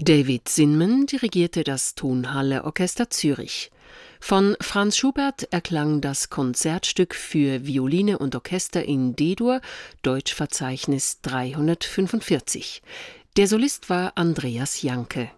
David Zinman dirigierte das Tonhalle Orchester Zürich. Von Franz Schubert erklang das Konzertstück für Violine und Orchester in D-Dur, Deutschverzeichnis 345. Der Solist war Andreas Janke.